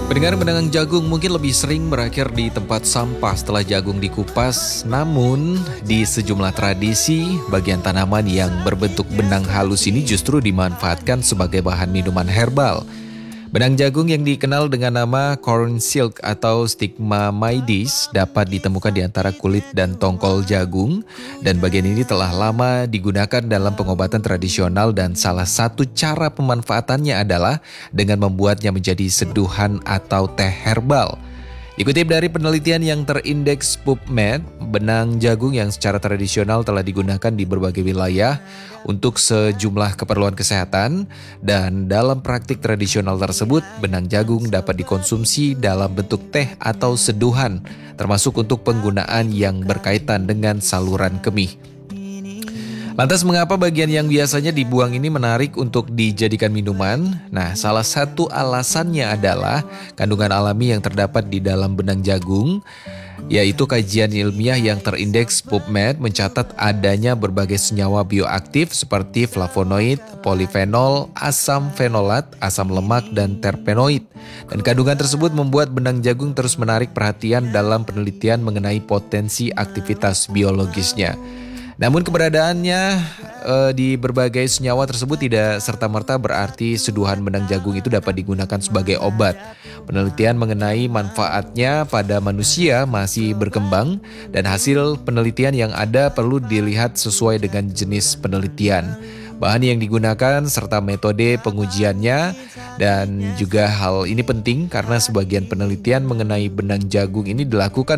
Pendengar, benang jagung mungkin lebih sering berakhir di tempat sampah setelah jagung dikupas. Namun, di sejumlah tradisi, bagian tanaman yang berbentuk benang halus ini justru dimanfaatkan sebagai bahan minuman herbal. Benang jagung yang dikenal dengan nama corn silk atau stigma maidis dapat ditemukan di antara kulit dan tongkol jagung, dan bagian ini telah lama digunakan dalam pengobatan tradisional, dan salah satu cara pemanfaatannya adalah dengan membuatnya menjadi seduhan atau teh herbal. Dikutip dari penelitian yang terindeks PubMed, benang jagung yang secara tradisional telah digunakan di berbagai wilayah untuk sejumlah keperluan kesehatan, dan dalam praktik tradisional tersebut, benang jagung dapat dikonsumsi dalam bentuk teh atau seduhan, termasuk untuk penggunaan yang berkaitan dengan saluran kemih. Lantas mengapa bagian yang biasanya dibuang ini menarik untuk dijadikan minuman? Nah, salah satu alasannya adalah kandungan alami yang terdapat di dalam benang jagung, yaitu kajian ilmiah yang terindeks PubMed mencatat adanya berbagai senyawa bioaktif seperti flavonoid, polifenol, asam fenolat, asam lemak, dan terpenoid. Dan kandungan tersebut membuat benang jagung terus menarik perhatian dalam penelitian mengenai potensi aktivitas biologisnya. Namun keberadaannya di berbagai senyawa tersebut tidak serta-merta berarti seduhan benang jagung itu dapat digunakan sebagai obat. Penelitian mengenai manfaatnya pada manusia masih berkembang, dan hasil penelitian yang ada perlu dilihat sesuai dengan jenis penelitian, bahan yang digunakan, serta metode pengujiannya. Dan juga hal ini penting karena sebagian penelitian mengenai benang jagung ini dilakukan